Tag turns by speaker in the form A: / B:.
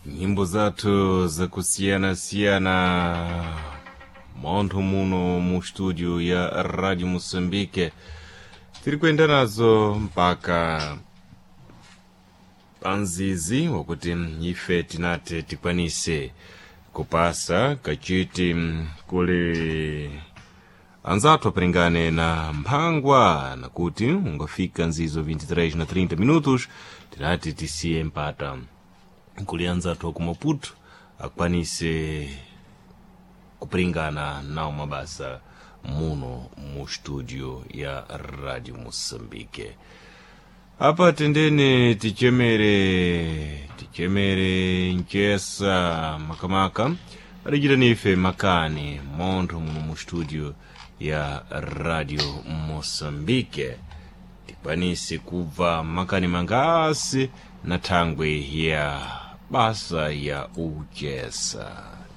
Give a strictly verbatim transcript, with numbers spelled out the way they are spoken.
A: nyimbo zathu zakusiyana-siyana montho muno mu studio ya Radio Moçambique. Tiri kuenda nazo mpaka panzizi wakuti ife tinate tikwanise kupasa kachiti kule anzathu apringane na mphangwa nakuti ungafika nzizo vinte e três na trinta minutos tinati tisiye mpata kuli anzathu ku Maputo akwanise kupringana nawo mabasa muno mu studio ya Radio Moçambique. Apa tendene tichemere tichemere nchesa makamaka arijira nife makani montho muno mu studio ya Radio Moçambique tikwanise kuva makani mangasi na thangwe ya basa ya uchesa